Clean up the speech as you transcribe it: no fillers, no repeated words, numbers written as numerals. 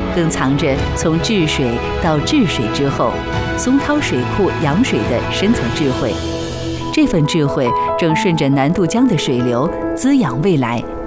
更藏着从治水到治水之后，松涛水库养水的深层智慧。这份智慧正顺着南渡江的水流滋养未来